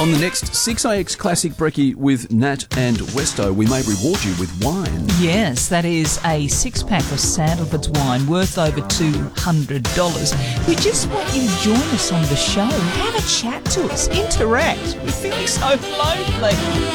On the next 6IX Classic Brekkie with Nat and Westo, we may reward you with wine. Yes, that is a 6-pack of Sandalwood's wine worth over $200. We just want you to join us on the show. Have a chat to us. Interact. We're feeling so lonely.